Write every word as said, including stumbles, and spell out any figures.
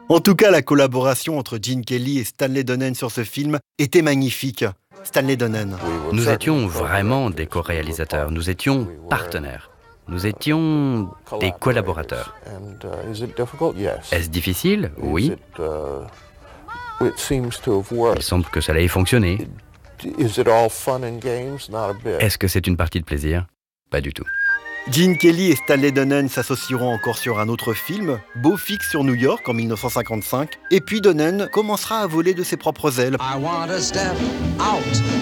En tout cas, la collaboration entre Gene Kelly et Stanley Donen sur ce film était magnifique. Stanley Donen. Nous étions vraiment des co-réalisateurs, nous étions partenaires, nous étions des collaborateurs. Est-ce difficile? Oui. Il semble que cela ait fonctionné. Est-ce que c'est une partie de plaisir? Pas du tout. Gene Kelly et Stanley Donen s'associeront encore sur un autre film, Beau fixe sur New York en mille neuf cent cinquante-cinq, et puis Donen commencera à voler de ses propres ailes.